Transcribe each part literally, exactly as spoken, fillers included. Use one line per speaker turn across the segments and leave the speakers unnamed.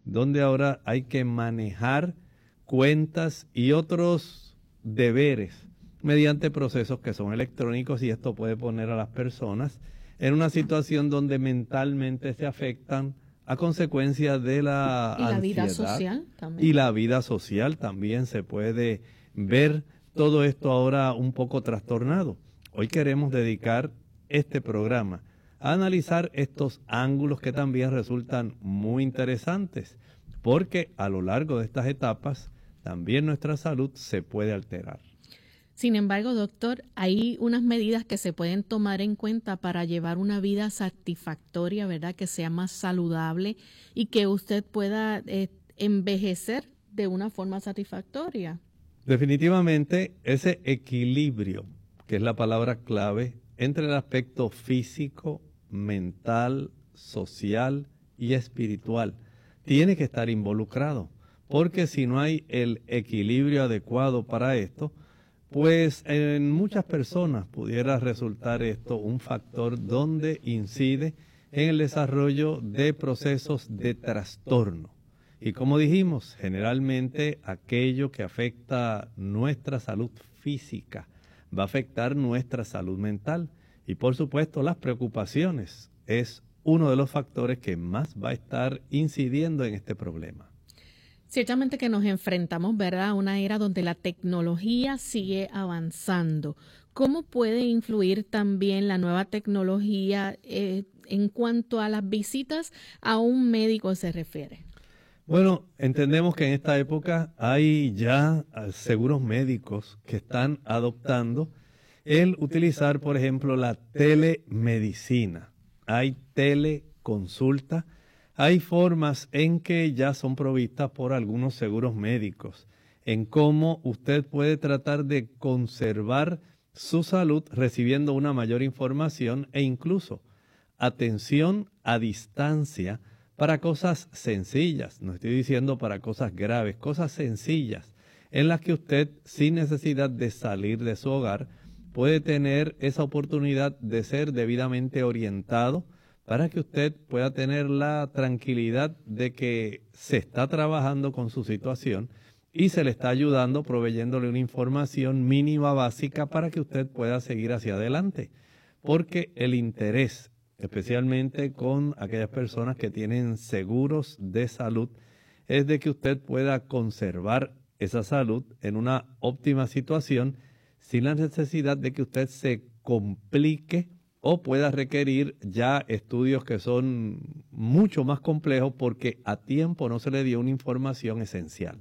donde ahora hay que manejar cuentas y otros deberes mediante procesos que son electrónicos, y esto puede poner a las personas en una situación donde mentalmente se afectan a consecuencia de la
y la
ansiedad.
vida social también.
Y la vida social también se puede ver todo esto ahora un poco trastornado. Hoy queremos dedicar este programa a analizar estos ángulos que también resultan muy interesantes, porque a lo largo de estas etapas también nuestra salud se puede alterar.
Sin embargo, doctor, hay unas medidas que se pueden tomar en cuenta para llevar una vida satisfactoria, ¿verdad? Que sea más saludable y que usted pueda eh, envejecer de una forma satisfactoria.
Definitivamente, ese equilibrio, que es la palabra clave, entre el aspecto físico, mental, social y espiritual, tiene que estar involucrado, porque si no hay el equilibrio adecuado para esto, pues en muchas personas pudiera resultar esto un factor donde incide en el desarrollo de procesos de trastorno. Y como dijimos, generalmente aquello que afecta nuestra salud física va a afectar nuestra salud mental. Y por supuesto, las preocupaciones es uno de los factores que más va a estar incidiendo en este problema.
Ciertamente que nos enfrentamos, ¿verdad?, a una era donde la tecnología sigue avanzando. ¿Cómo puede influir también la nueva tecnología eh, en cuanto a las visitas a un médico se refiere?
Bueno, entendemos que en esta época hay ya seguros médicos que están adoptando el utilizar, por ejemplo, la telemedicina. Hay teleconsulta. Hay formas en que ya son provistas por algunos seguros médicos, en cómo usted puede tratar de conservar su salud recibiendo una mayor información e incluso atención a distancia para cosas sencillas. No estoy diciendo para cosas graves, cosas sencillas en las que usted, sin necesidad de salir de su hogar, puede tener esa oportunidad de ser debidamente orientado para que usted pueda tener la tranquilidad de que se está trabajando con su situación y se le está ayudando proveyéndole una información mínima básica para que usted pueda seguir hacia adelante. Porque el interés, especialmente con aquellas personas que tienen seguros de salud, es de que usted pueda conservar esa salud en una óptima situación sin la necesidad de que usted se complique o pueda requerir ya estudios que son mucho más complejos porque a tiempo no se le dio una información esencial.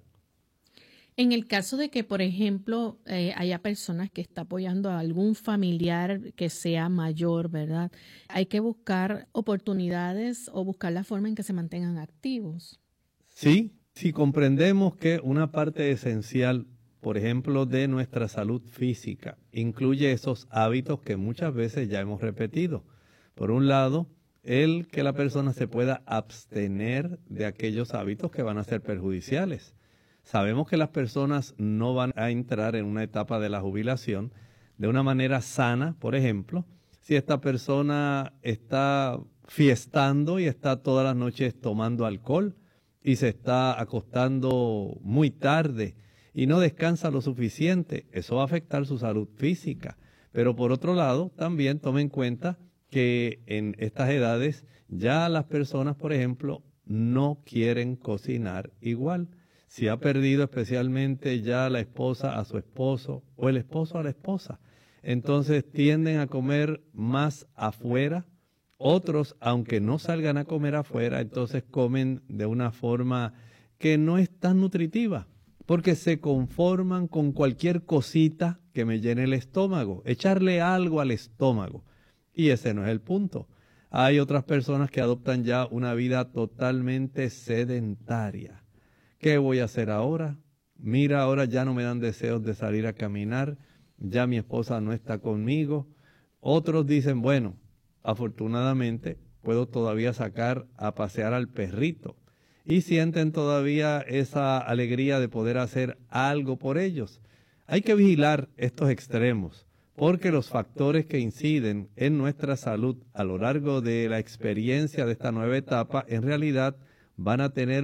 En el caso de que, por ejemplo, eh, haya personas que están apoyando a algún familiar que sea mayor, ¿verdad? Hay que buscar oportunidades o buscar la forma en que se mantengan activos.
Sí, si comprendemos que una parte esencial, por ejemplo, de nuestra salud física, incluye esos hábitos que muchas veces ya hemos repetido. Por un lado, el que la persona se pueda abstener de aquellos hábitos que van a ser perjudiciales. Sabemos que las personas no van a entrar en una etapa de la jubilación de una manera sana. Por ejemplo, si esta persona está fiestando y está todas las noches tomando alcohol y se está acostando muy tarde y no descansa lo suficiente, eso va a afectar su salud física. Pero por otro lado, también tome en cuenta que en estas edades ya las personas, por ejemplo, no quieren cocinar igual. Si ha perdido especialmente ya la esposa a su esposo o el esposo a la esposa, entonces tienden a comer más afuera. Otros, aunque no salgan a comer afuera, entonces comen de una forma que no es tan nutritiva, porque se conforman con cualquier cosita que me llene el estómago, echarle algo al estómago. Y ese no es el punto. Hay otras personas que adoptan ya una vida totalmente sedentaria. ¿Qué voy a hacer ahora? Mira, ahora ya no me dan deseos de salir a caminar, ya mi esposa no está conmigo. Otros dicen, bueno, afortunadamente puedo todavía sacar a pasear al perrito. Y sienten todavía esa alegría de poder hacer algo por ellos. Hay que vigilar estos extremos, porque los factores que inciden en nuestra salud a lo largo de la experiencia de esta nueva etapa, en realidad van a tener